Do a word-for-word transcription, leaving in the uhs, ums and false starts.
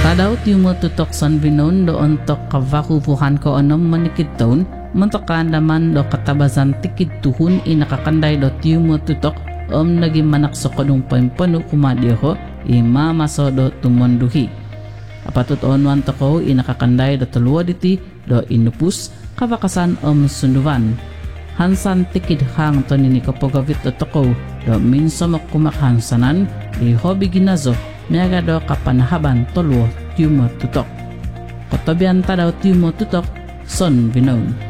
Tadaw tiyo mo tutok san binon do ontok kavakupuhan ko anom manikid taon, mantokan naman do katabasan tikid tuhun inakakanday do tiyo mo tutok om naging manak sa kodong paimpano kumadiho imamaso do tumonduhi. Apatut onwan toko inakakanday do tulwa diti do inupus kavakasan om sunduvan. Hansan tikid hang to nini kapagavit do toko do minso makumakhansanan di hobi ginazo miaga do kapanahaban tolwo tiyo mo tutok. Kotobian tadaw tiyo mo tutok son binon.